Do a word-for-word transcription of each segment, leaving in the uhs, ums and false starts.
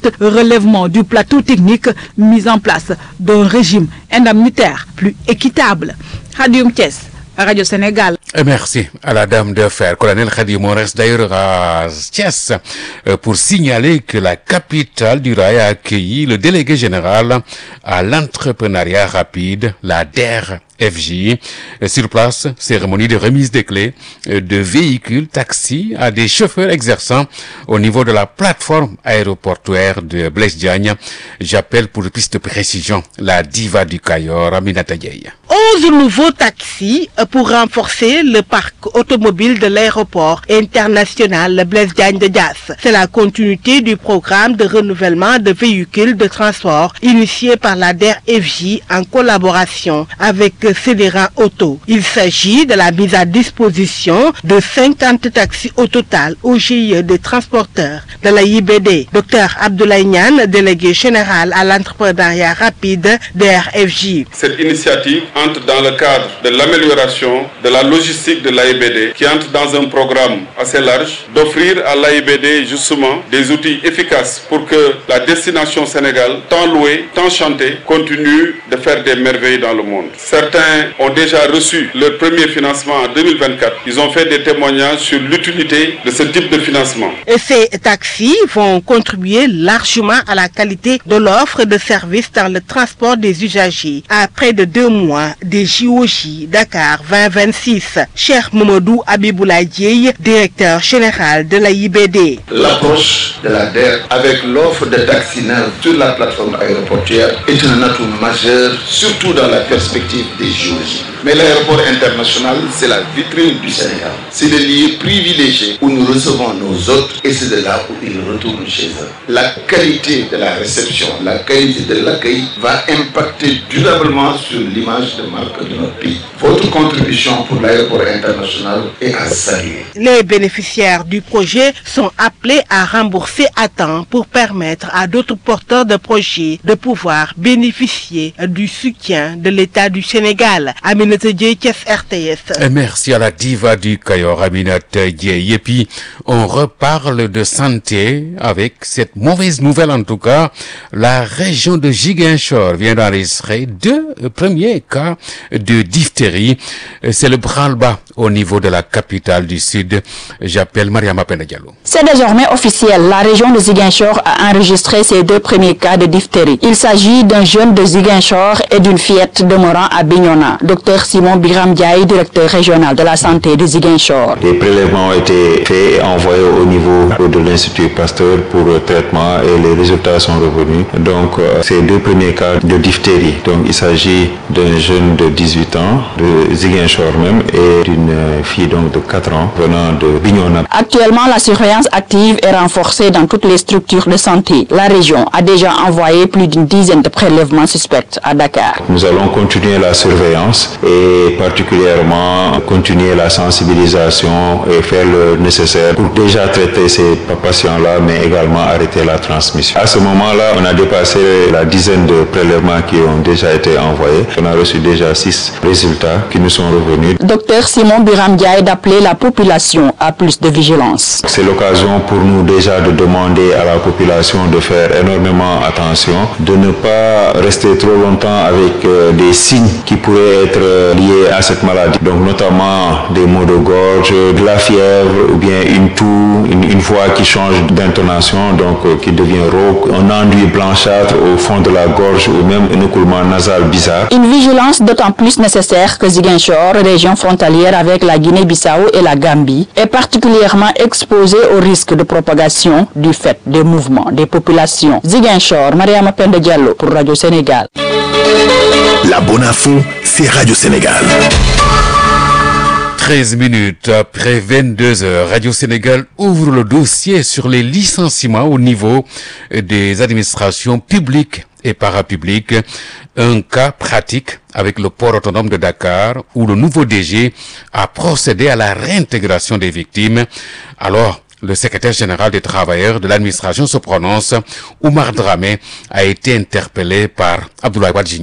note relèvement du plateau technique, mise en place d'un régime indemnitaire plus équitable. Khadim Thiès, Radio Sénégal. Merci à la dame de fer, colonel Khadim. On reste d'ailleurs à Thiès pour signaler que la capitale du rail a accueilli le délégué général à l'entrepreneuriat rapide, la D E R F J. Sur place, cérémonie de remise des clés de véhicules taxis à des chauffeurs exerçant au niveau de la plateforme aéroportuaire de Blaise Diagne. J'appelle pour plus de précision la diva du Cayor, Aminata Dieye. onze nouveaux taxis pour renforcer le parc automobile de l'aéroport international Blaise Diagne de Diass. C'est la continuité du programme de renouvellement de véhicules de transport initié par la D E R F J en collaboration avec Cédéran Auto. Il s'agit de la mise à disposition de cinquante taxis au total au G I E des transporteurs de la I B D. Docteur Abdoulaye Niane, délégué général à l'entrepreneuriat rapide D E R F J. Cette initiative entre dans le cadre de l'amélioration de la logistique de l'A I B D qui entre dans un programme assez large d'offrir à l'A I B D justement des outils efficaces pour que la destination Sénégal, tant louée, tant chantée, continue de faire des merveilles dans le monde. Certains ont déjà reçu leur premier financement en deux mille vingt-quatre. Ils ont fait des témoignages sur l'utilité de ce type de financement. Et ces taxis vont contribuer largement à la qualité de l'offre de services dans le transport des usagers. À près de deux mois des J O J Dakar vingt vingt-six, Cheikh Mamadou Abiboulaye Dieye, directeur général de la I B D. L'approche de la D E R avec l'offre de taxis neufs sur la plateforme aéroportuaire est un atout majeur, surtout dans la perspective des J O J. Mais l'aéroport international, c'est la vitrine du Sénégal. C'est le lieu privilégié où nous recevons nos hôtes et c'est de là où ils retournent chez eux. La qualité de la réception, la qualité de l'accueil va impacter durablement sur l'image de marque de notre pays. Votre contribution pour l'aéroport international est à saluer. Les bénéficiaires du projet sont appelés à rembourser à temps pour permettre à d'autres porteurs de projets de pouvoir bénéficier du soutien de l'État du Sénégal. Aminata Dieye, R T S. Merci à la diva du Cayor, Aminata Dieye. Et puis, on reparle de santé avec cette mauvaise nouvelle en tout cas. La région de Ziguinchor vient d'enregistrer deux premiers cas de diphtérie. C'est le branle-bas au niveau de la capitale du Sud. J'appelle Mariama Penda Diallo. C'est désormais officiel. La région de Ziguinchor a enregistré ses deux premiers cas de diphtérie. Il s'agit d'un jeune de Ziguinchor et d'une fillette demeurant à Bignona. Docteur Simon Biram Diaye, directeur régional de la santé de Ziguinchor. Les prélèvements ont été faits et envoyés au niveau de l'Institut Pasteur pour le traitement et les résultats sont revenus. Donc, euh, ces deux premiers cas de diphtérie. Donc, il s'agit d'un jeune de dix-huit ans, de Ziguinchor même, et d'une fille donc de quatre ans venant de Bignona. Actuellement, la surveillance active est renforcée dans toutes les structures de santé. La région a déjà envoyé plus d'une dizaine de prélèvements suspects à Dakar. Nous allons continuer la surveillance et particulièrement continuer la sensibilisation et faire le nécessaire pour déjà traiter ces patients-là, mais également arrêter la transmission. À ce moment-là, on a dépassé la dizaine de prélèvements qui ont déjà été envoyés. On a reçu déjà six résultats qui nous sont revenus. Docteur Simon Biram Diaye d'appeler la population à plus de vigilance. C'est l'occasion pour nous déjà de demander à la population de faire énormément attention, de ne pas rester trop longtemps avec euh, des signes qui pourraient être euh, liés à cette maladie. Donc notamment des maux de gorge, de la fièvre ou bien une toux, une, une voix qui change d'intonation, donc euh, qui devient rauque, un enduit blanchâtre au fond de la gorge ou même un écoulement nasal bizarre. Une vigilance d'autant plus nécessaire que Ziguinchor, région frontalière avec la Guinée-Bissau et la Gambie, est particulièrement exposée au risque de propagation du fait des mouvements des populations. Ziguinchor, Mariama Penda Diallo pour Radio Sénégal. La bonne info, c'est Radio Sénégal. treize minutes après vingt-deux heures, Radio Sénégal ouvre le dossier sur les licenciements au niveau des administrations publiques et parapubliques. Un cas pratique avec le port autonome de Dakar où le nouveau D G a procédé à la réintégration des victimes. Alors, le secrétaire général des travailleurs de l'administration se prononce. Oumar Dramé a été interpellé par Abdoulaye Wade Junior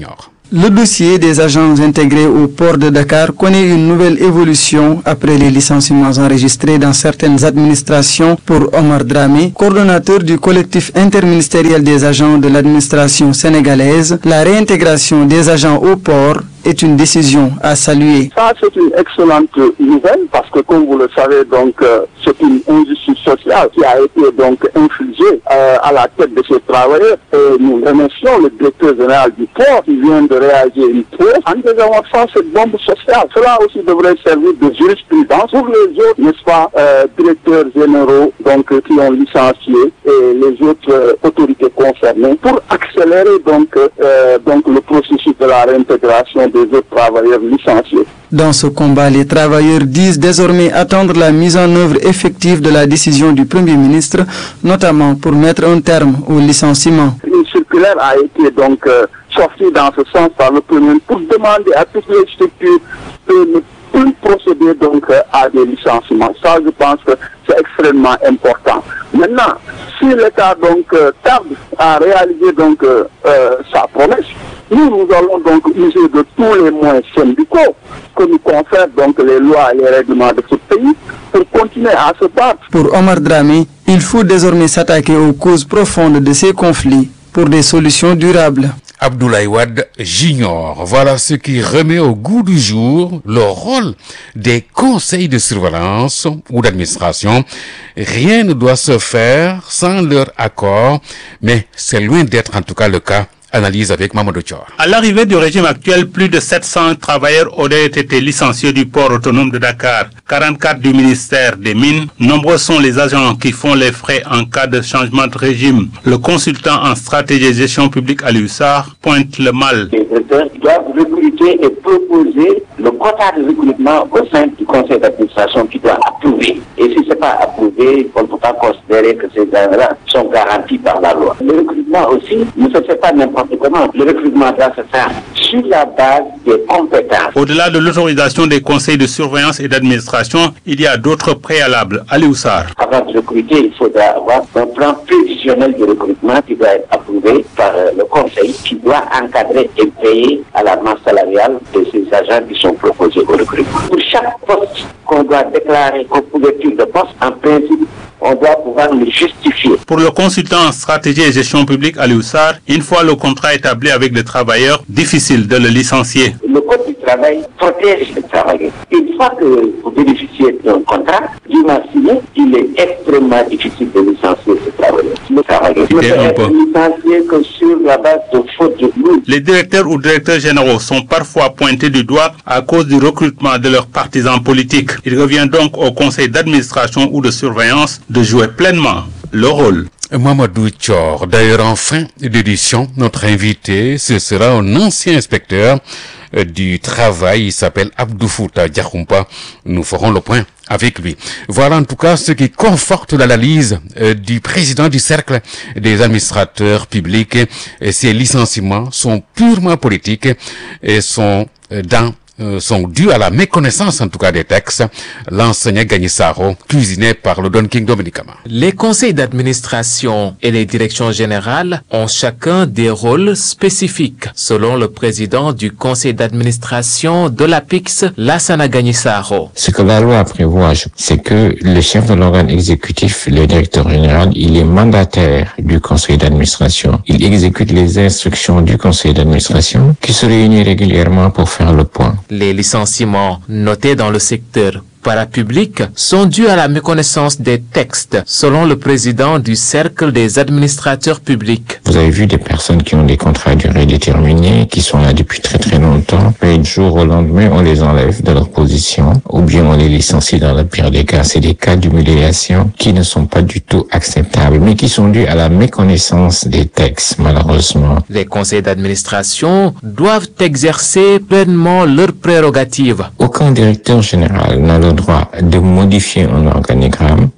Le dossier des agents intégrés au port de Dakar connaît une nouvelle évolution après les licenciements enregistrés dans certaines administrations. Pour Omar Dramé, coordonnateur du collectif interministériel des agents de l'administration sénégalaise, la réintégration des agents au port est une décision à saluer. Ça, c'est une excellente nouvelle parce que, comme vous le savez, donc, euh, c'est une injustice sociale qui a été donc infligée euh, à la tête de ces travailleurs. Et nous remercions le directeur général du port qui vient de réagir une fois en désamorçant cette bombe sociale. Cela aussi devrait servir de jurisprudence pour les autres, n'est-ce pas, euh, directeurs généraux donc euh, qui ont licencié et les autres euh, autorités concernées pour accélérer donc euh, donc le processus de la réintégration des autres travailleurs licenciés. Dans ce combat, les travailleurs disent désormais attendre la mise en œuvre effective de la décision du Premier ministre, notamment pour mettre un terme au licenciement. Une circulaire a été donc euh, sortie dans ce sens par le Premier ministre pour demander à toutes les structures de ne plus procéder donc euh, à des licenciements. Ça, je pense que c'est extrêmement important. Maintenant, si l'État donc euh, tarde à réaliser donc euh, euh, sa promesse, nous, nous allons donc user de tous les moyens syndicaux que nous confèrent donc les lois et les règlements de ce pays pour continuer à se battre. Pour Omar Dramé, il faut désormais s'attaquer aux causes profondes de ces conflits pour des solutions durables. Abdoulaye Wade Junior, voilà ce qui remet au goût du jour le rôle des conseils de surveillance ou d'administration. Rien ne doit se faire sans leur accord, mais c'est loin d'être en tout cas le cas. Analyse avec Mamadou Thior. À l'arrivée du régime actuel, plus de sept cents travailleurs auraient été licenciés du port autonome de Dakar, quarante-quatre du ministère des Mines. Nombreux sont les agents qui font les frais en cas de changement de régime. Le consultant en stratégie et gestion publique Aliou Sarr pointe le mal. Les directeurs doivent recruter et proposer le quota de recrutement au sein du conseil d'administration qui doit approuver. Et si ce n'est pas approuvé, on ne peut pas considérer que ces gens-là sont garantis par la loi. Le recrutement aussi ne se fait pas n'importe comment. Le recrutement doit se faire sur la base des compétences. Au-delà de l'autorisation des conseils de surveillance et d'administration, il y a d'autres préalables. Aliou Sarr. Avant de recruter, il faudra avoir un plan prévisionnel de recrutement qui doit être approuvé par le conseil, qui doit encadrer et payer à la masse salariale de ces agents qui sont proposés au recrutement. Pour chaque poste qu'on doit déclarer comme ouverture de poste, en principe, on doit pouvoir le justifier. Pour le consultant en stratégie et gestion publique Aliou Sarr, une fois le contrat établi avec le travailleur, difficile de le licencier. Le code du travail protège le travailleur. Une fois que vous bénéficiez d'un contrat, du signé, il est extrêmement difficile de licencier ce travailleur. Le travailleur ne peut être licencié que sur la base de fautes de loup. Les directeurs ou directeurs généraux sont parfois pointés du doigt à cause du recrutement de leurs partisans politiques. Il revient donc au conseil d'administration ou de surveillance de jouer pleinement le rôle. Mamadou Thior, d'ailleurs en fin d'édition, notre invité, ce sera un ancien inspecteur du travail, il s'appelle Abdou Fouta Diakhoumpa. Nous ferons le point avec lui. Voilà en tout cas ce qui conforte l'analyse euh, du président du cercle des administrateurs publics. Et ces licenciements sont purement politiques et sont euh, dans sont dus à la méconnaissance en tout cas des textes. L'enseignant Gagny Saro, cuisiné par le Don King Dominicama. Les conseils d'administration et les directions générales ont chacun des rôles spécifiques. Selon le président du conseil d'administration de l'A P I X, Lassana Gagny Saro. Ce que la loi prévoit, c'est que le chef de l'organe exécutif, le directeur général, il est mandataire du conseil d'administration. Il exécute les instructions du conseil d'administration qui se réunit régulièrement pour faire le point. Les licenciements notés dans le secteur parapublic sont dus à la méconnaissance des textes, selon le président du cercle des administrateurs publics. Vous avez vu des personnes qui ont des contrats à durée déterminée, qui sont là depuis très très longtemps, et du jour au lendemain, on les enlève de leur position, ou bien on les licencie dans le pire des cas. C'est des cas d'humiliation qui ne sont pas du tout acceptables, mais qui sont dus à la méconnaissance des textes, malheureusement. Les conseils d'administration doivent exercer pleinement leurs prérogatives. Aucun directeur général n'a le droit de modifier un organigramme,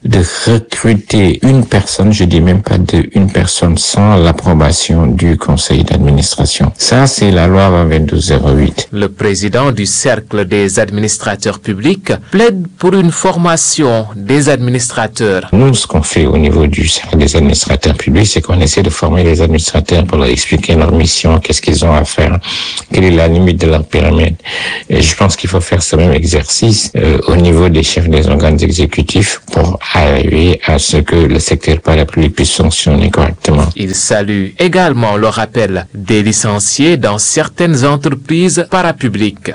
de recruter une personne, je dis même pas de une personne, sans l'approbation du conseil d'administration. Ça, c'est la loi vingt-deux zéro huit. Le président du Cercle des administrateurs publics plaide pour une formation des administrateurs. Nous, ce qu'on fait au niveau du Cercle des administrateurs publics, c'est qu'on essaie de former les administrateurs pour leur expliquer leur mission, qu'est-ce qu'ils ont à faire, quelle est la limite de leur périmètre. Et je pense qu'il faut faire ce même exercice euh, au niveau des chefs des organes exécutifs pour arriver à ce que le secteur parapublic puisse fonctionner correctement. Il salue également le rappel des licenciés dans certaines entreprises parapubliques.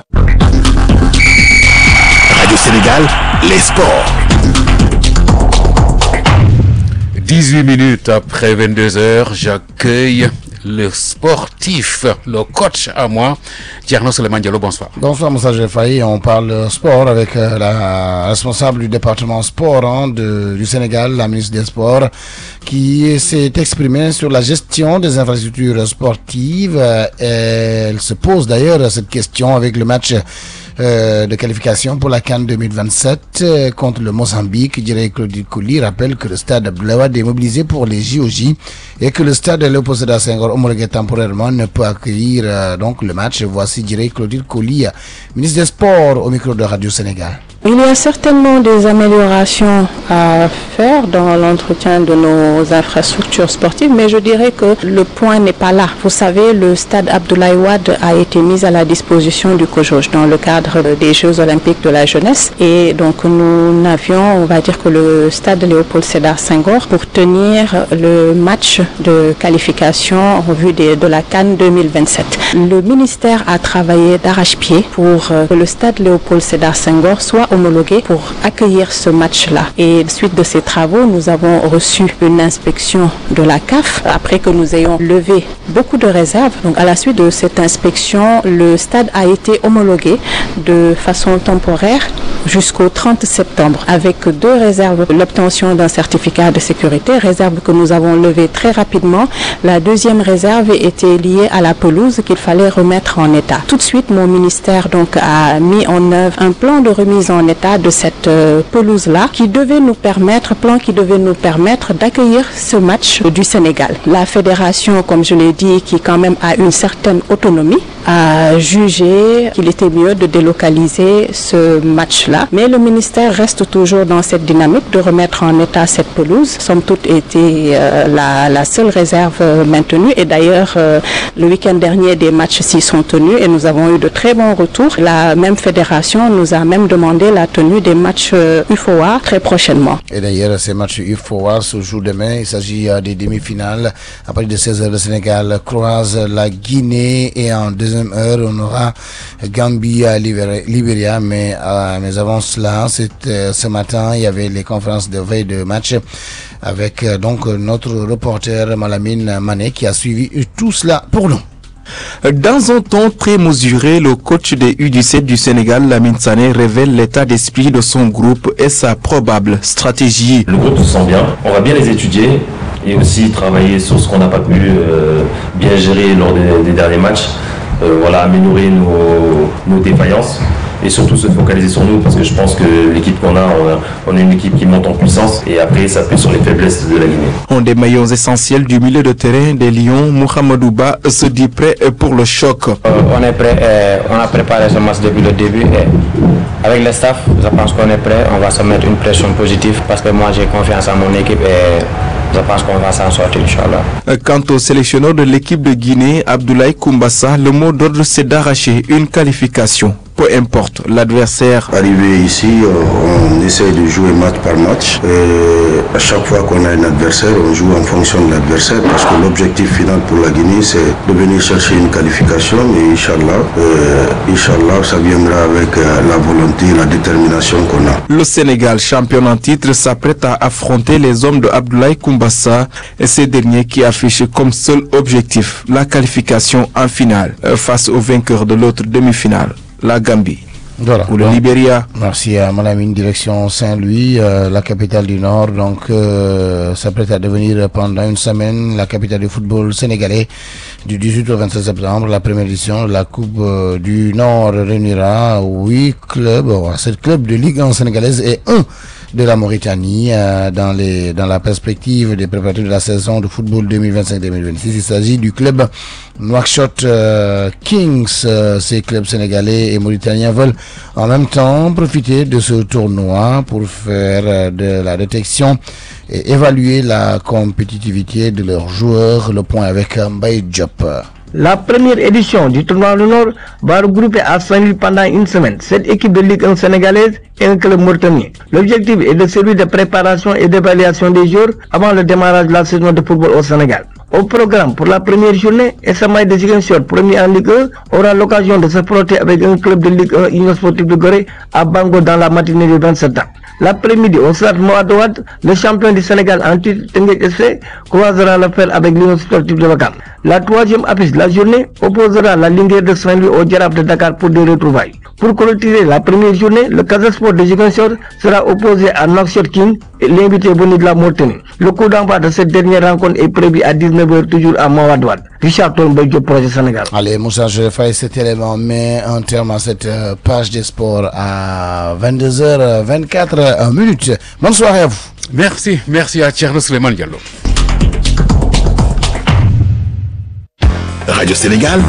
Radio Sénégal, les sports. dix-huit minutes après vingt-deux heures, j'accueille le sportif, le coach à moi, Thierno Souleymane Diallo, bonsoir. Bonsoir Moussa Faye, on parle sport avec euh, la responsable du département sport hein, de, du Sénégal, la ministre des Sports, qui s'est exprimée sur la gestion des infrastructures sportives. Euh, elle se pose d'ailleurs cette question avec le match Euh, de qualification pour la CAN deux mille vingt-sept euh, contre le Mozambique. Dirait Claudie Couli rappelle que le stade Abdoulaye Wade est mobilisé pour les J O J et que le stade Léopold Sédar Senghor homologué temporairement ne peut accueillir euh, donc le match. Voici Dirait Claudie Couli, ministre des Sports au micro de Radio Sénégal. Il y a certainement des améliorations à faire dans l'entretien de nos infrastructures sportives, mais je dirais que le point n'est pas là. Vous savez, le stade Abdoulaye Wade a été mis à la disposition du COJOJ dans le cadre des Jeux Olympiques de la jeunesse, et donc nous n'avions, on va dire que le stade Léopold Sédar Senghor pour tenir le match de qualification en vue de, de la CAN deux mille vingt-sept. Le ministère a travaillé d'arrache-pied pour que le stade Léopold Sédar Senghor soit homologué pour accueillir ce match-là. Et suite de ces travaux, nous avons reçu une inspection de la C A F après que nous ayons levé beaucoup de réserves. Donc à la suite de cette inspection, le stade a été homologué de façon temporaire jusqu'au trente septembre avec deux réserves. L'obtention d'un certificat de sécurité, réserve que nous avons levée très rapidement. La deuxième réserve était liée à la pelouse qu'il fallait remettre en état. Tout de suite, mon ministère donc a mis en œuvre un plan de remise en état de cette euh, pelouse-là qui devait nous permettre, plan qui devait nous permettre d'accueillir ce match du Sénégal. La fédération, comme je l'ai dit, qui quand même a une certaine autonomie, a jugé qu'il était mieux de délocaliser ce match-là. Mais le ministère reste toujours dans cette dynamique de remettre en état cette pelouse. Somme toute, était euh, la, la seule réserve euh, maintenue. Et d'ailleurs, euh, le week-end dernier, des matchs s'y sont tenus et nous avons eu de très bons retours. La même fédération nous a même demandé la tenue des matchs euh, U F O A très prochainement. Et d'ailleurs, ces matchs U F O A se jouent demain. Il s'agit euh, des demi-finales. À partir de seize heures, le Sénégal croise la Guinée et en deuxième heure, on aura Gambie à Libéria. Mais, euh, mais avant cela, euh, ce matin, il y avait les conférences de veille de match avec euh, donc notre reporter Malamine Mané qui a suivi tout cela pour nous. Dans un ton très mesuré, le coach des U dix-sept du Sénégal, Lamine Sané, révèle l'état d'esprit de son groupe et sa probable stratégie. Le groupe se sent bien, on va bien les étudier et aussi travailler sur ce qu'on n'a pas pu euh, bien gérer lors des, des derniers matchs, euh, voilà, améliorer nos, nos défaillances. Et surtout se focaliser sur nous parce que je pense que l'équipe qu'on a, on a, on a une équipe qui monte en puissance et après ça peut sur les faiblesses de la Guinée. Un des maillons essentiels du milieu de terrain des Lions, Mohamedou Ba, se dit prêt pour le choc. Euh, on est prêt, euh, on a préparé ce match depuis le début et avec le staff, je pense qu'on est prêt, on va se mettre une pression positive parce que moi j'ai confiance en mon équipe et je pense qu'on va s'en sortir, Inch'Allah. Quant au sélectionneur de l'équipe de Guinée, Abdoulaye Koumbassa, le mot d'ordre c'est d'arracher une qualification. Peu importe l'adversaire. Arrivé ici, on essaie de jouer match par match. Et à chaque fois qu'on a un adversaire, on joue en fonction de l'adversaire parce que l'objectif final pour la Guinée, c'est de venir chercher une qualification. Et Inch'Allah, euh, Inch'Allah, ça viendra avec euh, la volonté et la détermination qu'on a. Le Sénégal, champion en titre, s'apprête à affronter les hommes de Abdoulaye Koumbassa et ces derniers qui affichent comme seul objectif la qualification en finale euh, face au vainqueur de l'autre demi-finale. La Gambie. Voilà. Ou le Libéria. Merci à Malamine, direction Saint-Louis, euh, la capitale du Nord. Donc, euh, s'apprête à devenir pendant une semaine la capitale du football sénégalais du dix-huit au vingt-sept septembre. La première édition de la Coupe euh, du Nord réunira huit clubs, sept clubs de Ligue un sénégalaise et un de la Mauritanie euh, dans, les, dans la perspective des préparateurs de la saison de football deux mille vingt-cinq deux mille vingt-six. Il s'agit du club Nouakchott euh, Kings. Euh, ces clubs sénégalais et mauritaniens veulent en même temps profiter de ce tournoi pour faire euh, de la détection et évaluer la compétitivité de leurs joueurs. Le point avec Mbaye Diop. La première édition du tournoi du Nord va regrouper à Saint-Louis pendant une semaine cette équipe de Ligue un sénégalaise et un club mauritanien. L'objectif est de celui de préparation et d'évaluation des joueurs avant le démarrage de la saison de football au Sénégal. Au programme pour la première journée, S M I de Ziguinchor, premier en Ligue un, aura l'occasion de se frotter avec un club de Ligue un Union Sportive de Gorée à Bango dans la matinée du vingt-sept ans. L'après-midi, au stade Mohamed Ouad, le champion du Sénégal en titre Teungueth F C croisera le fer avec l'Union Sportive de Ouakam. La troisième affiche de la journée opposera la Linguère de Saint-Louis au Jaraaf de Dakar pour des retrouvailles. Pour clôturer la première journée, le Casa Sport de Ziguinchor sera opposé à Nouakchott King et l'invité venu de la Mauritanie. Le coup d'envoi de cette dernière rencontre est prévu à dix-neuf heures toujours à Mohamed Ouad. Richard Tombé, Projet Sénégal. Allez, Moussa, je fais cet élément, mais un terme à cette page des sports à vingt-deux heures vingt-quatre minutes. Bonne soirée à vous. Merci, merci à Thierno Souleymane Diallo. Radio Sénégal.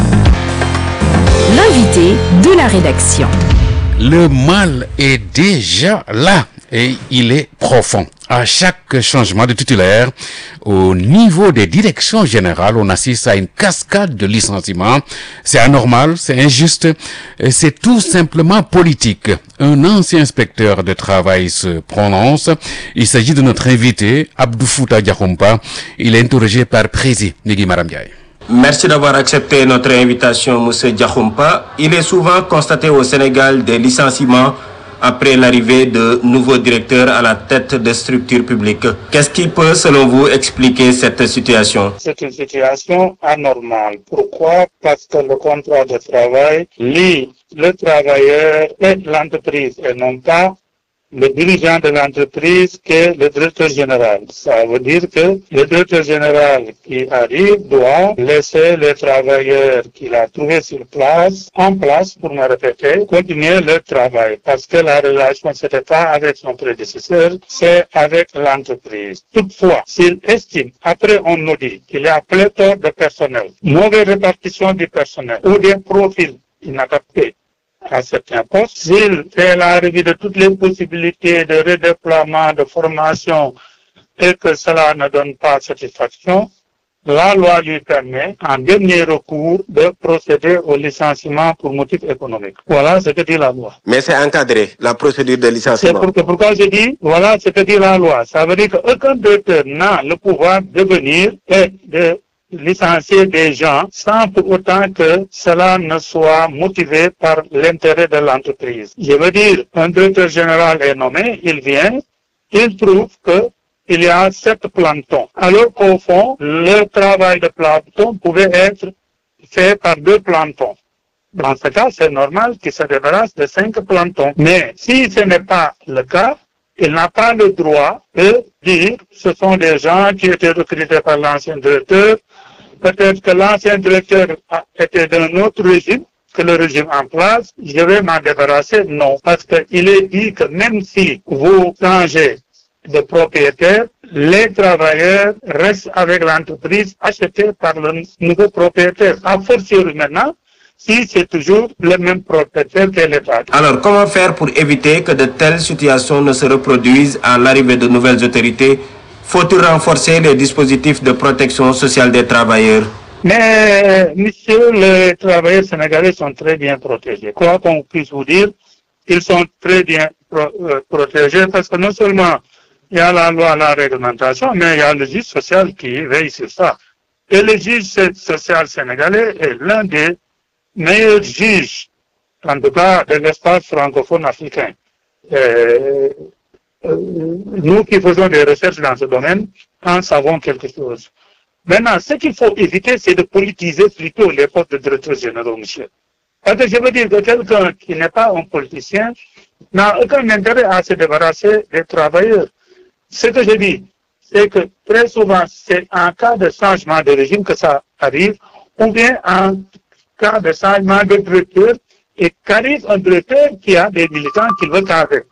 L'invité de la rédaction. Le mal est déjà là et il est profond. À chaque changement de titulaire, au niveau des directions générales, on assiste à une cascade de licenciements. C'est anormal, c'est injuste, c'est tout simplement politique. Un ancien inspecteur de travail se prononce. Il s'agit de notre invité, Abdou Fouta Diakhoumpa. Il est interrogé par Prési Nigui Maram Ndiaye. Merci d'avoir accepté notre invitation, M. Diakhoumpa. Il est souvent constaté au Sénégal des licenciements après l'arrivée de nouveaux directeurs à la tête de structures publiques. Qu'est-ce qui peut, selon vous, expliquer cette situation? C'est une situation anormale. Pourquoi? Parce que le contrat de travail lie le travailleur et l'entreprise et non pas le dirigeant de l'entreprise qu'est le directeur général. Ça veut dire que le directeur général qui arrive doit laisser les travailleurs qu'il a trouvés sur place, en place pour me répéter, continuer leur travail. Parce que la relation, c'était pas avec son prédécesseur, c'est avec l'entreprise. Toutefois, s'il estime, après on nous dit qu'il y a pléthore de personnel, mauvaise répartition du personnel ou des profils inadaptés à certains postes, s'il fait la revue de toutes les possibilités de redéploiement, de formation et que cela ne donne pas satisfaction, la loi lui permet, en dernier recours, de procéder au licenciement pour motif économique. Voilà ce que dit la loi. Mais c'est encadré, la procédure de licenciement. C'est pour, pourquoi je dis, voilà ce que dit la loi. Ça veut dire qu'aucun directeur n'a le pouvoir de venir et de licencier des gens sans pour autant que cela ne soit motivé par l'intérêt de l'entreprise. Je veux dire, un directeur général est nommé, il vient, il trouve que il y a sept plantons. Alors qu'au fond, le travail de planton pouvait être fait par deux plantons. Dans ce cas, c'est normal qu'il se débarrasse de cinq plantons. Mais si ce n'est pas le cas, il n'a pas le droit de dire ce sont des gens qui étaient recrutés par l'ancien directeur. Peut-être que l'ancien directeur était d'un autre régime que le régime en place. Je vais m'en débarrasser. Non. Parce qu'il est dit que même si vous changez de propriétaire, les travailleurs restent avec l'entreprise achetée par le nouveau propriétaire. A fortiori maintenant, si c'est toujours le même propriétaire que l'État. Alors, comment faire pour éviter que de telles situations ne se reproduisent à l'arrivée de nouvelles autorités? Faut-il renforcer les dispositifs de protection sociale des travailleurs? Mais, monsieur, les travailleurs sénégalais sont très bien protégés. Quoi qu'on puisse vous dire, ils sont très bien pro euh, protégés parce que non seulement il y a la loi, la réglementation, mais il y a le juge social qui veille sur ça. Et le juge social sénégalais est l'un des meilleurs juges, en tout cas de l'espace francophone africain. Euh, euh, nous qui faisons des recherches dans ce domaine, en savons quelque chose. Maintenant, ce qu'il faut éviter, c'est de politiser plutôt les postes de directeurs généraux, monsieur. Parce que je veux dire que quelqu'un qui n'est pas un politicien n'a aucun intérêt à se débarrasser des travailleurs. Ce que je dis, c'est que très souvent, c'est en cas de changement de régime que ça arrive, ou bien en cas de changement de directeur, et qu'arrive un directeur qui a des militants qu'il veut cadrer.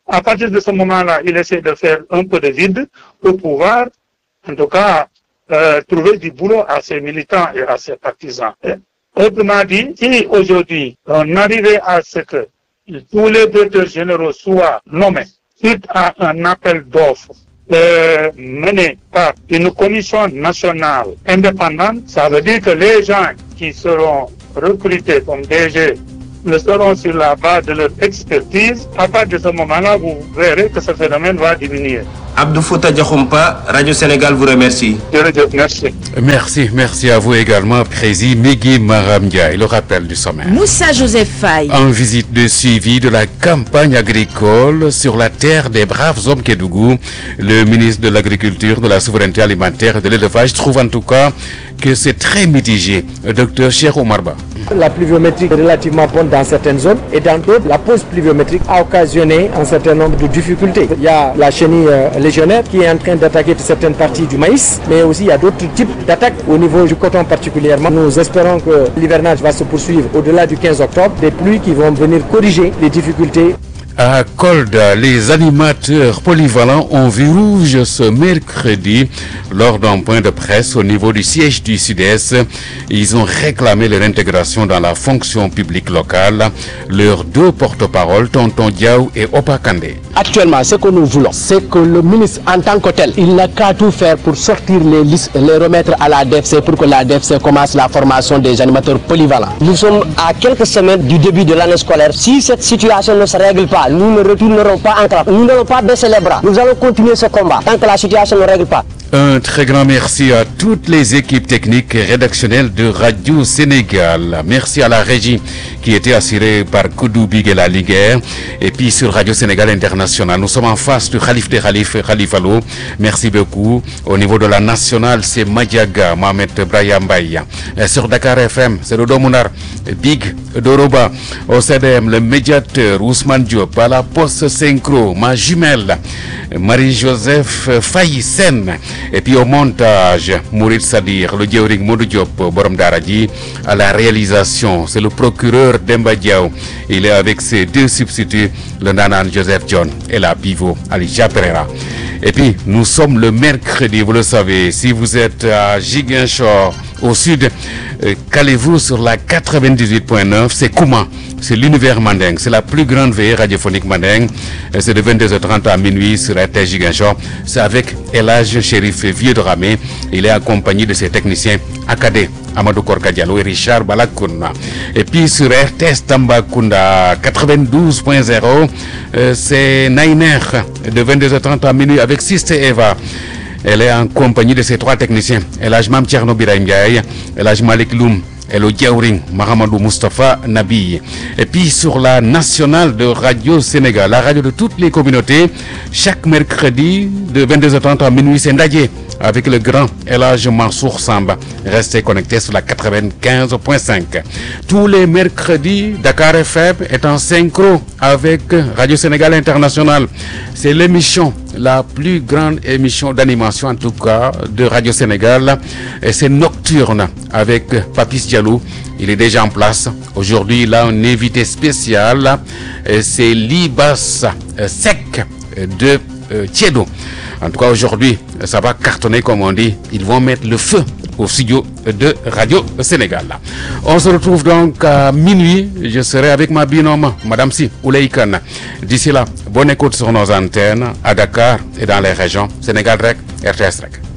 À partir de ce moment-là, il essaie de faire un peu de vide pour pouvoir, en tout cas, euh, trouver du boulot à ses militants et à ses partisans. Et, autrement dit, si aujourd'hui on arrivait à ce que tous les directeurs généraux soient nommés suite à un appel d'offres euh, mené par une commission nationale indépendante, ça veut dire que les gens qui seront recrutés comme D G le seront sur la base de leur expertise. À partir de ce moment-là, vous verrez que ce phénomène va diminuer. Abdou Fouta Diakhoumpa, Radio Sénégal vous remercie. Merci. Merci, merci à vous également, Président Megui Maram Ndiaye, le rappel du sommet. Moussa Joseph Faye. En visite de suivi de la campagne agricole sur la terre des braves hommes Kédougou, le ministre de l'Agriculture, de la Souveraineté alimentaire et de l'Élevage trouve en tout cas que c'est très mitigé. Docteur Cheikh Omar Ba. La pluviométrie est relativement bonne dans certaines zones et dans d'autres, la pause pluviométrique a occasionné un certain nombre de difficultés. Il y a la chenille euh, légionnaire qui est en train d'attaquer certaines parties du maïs, mais aussi il y a d'autres types d'attaques au niveau du coton particulièrement. Nous espérons que l'hivernage va se poursuivre au-delà du quinze octobre, des pluies qui vont venir corriger les difficultés. À Kolda, les animateurs polyvalents ont vu rouge ce mercredi lors d'un point de presse au niveau du siège du Sud-Est. Ils ont réclamé leur intégration dans la fonction publique locale. Leurs deux porte-paroles, Tonton Diaw et Opa Kandé. Actuellement, ce que nous voulons, c'est que le ministre en tant que tel, il n'a qu'à tout faire pour sortir les listes et les remettre à la D F C pour que la D F C commence la formation des animateurs polyvalents. Nous sommes à quelques semaines du début de l'année scolaire. Si cette situation ne se règle pas, nous ne retournerons pas en classe. Nous n'allons pas baisser les bras. Nous allons continuer ce combat tant que la situation ne règle pas. Un très grand merci à toutes les équipes techniques et rédactionnelles de Radio Sénégal. Merci à la régie qui était assurée par Koudou Big et la Liguerre. Et puis sur Radio Sénégal International, nous sommes en face du Khalif des Khalif, Khalif Allo. Merci beaucoup. Au niveau de la nationale, c'est Madiaga, Mohamed Brahim Baye. Sur Dakar F M, c'est Dodo Mounar, Big Doroba. Au C D M, le médiateur Ousmane Diop. À la Poste Synchro, ma jumelle, Marie-Joseph Faye-Sen. Et puis au montage, Mourid Sadir, le Dieuring Modou Diop, Borom Daradji. À la réalisation, c'est le procureur Demba Diaw. Il est avec ses deux substituts, le Nanan Joseph John et la pivot Alicia Pereira. Et puis, nous sommes le mercredi, vous le savez, si vous êtes à Ziguinchor, au sud, euh, calez-vous sur la quatre-vingt-dix-huit point neuf, c'est Kouma. C'est l'univers Mandeng, c'est la plus grande veillée radiophonique Mandeng. C'est de vingt-deux heures trente à minuit sur R T S Ziguinchor. C'est avec Elage Chérif Vieux Dramé. Il est accompagné de ses techniciens Akade, Amadou Korka Diallo et Richard Balakouna. Et puis sur R T S Tambacounda quatre-vingt-douze point zéro, euh, c'est Nainer de vingt-deux heures trente à minuit avec Siste Eva. Elle est en compagnie de ses trois techniciens. Elage Mam Tcherno Biraim Ndiaye, Elage Malik Loum, et le Diaouring, Mahamadou Mustafa Nabi. Et puis sur la nationale de Radio Sénégal, la radio de toutes les communautés, chaque mercredi de vingt-deux heures trente à minuit, c'est Ndadje avec le grand Elage Mansour Samba. Restez connectés sur la quatre-vingt-quinze point cinq. Tous les mercredis, Dakar F M est en synchro avec Radio Sénégal International. C'est l'émission, la plus grande émission d'animation en tout cas de Radio Sénégal. Et c'est Nocturne avec Papis Diallo. Il est déjà en place. Aujourd'hui, il a un invité spécial. C'est Libas Sec de Tiedo. En tout cas, aujourd'hui, ça va cartonner comme on dit. Ils vont mettre le feu au studio de Radio Sénégal. On se retrouve donc à minuit. Je serai avec ma binôme, Madame Si Ouleïkan. D'ici là, bonne écoute sur nos antennes à Dakar et dans les régions. Sénégal Rec, R T S Rec.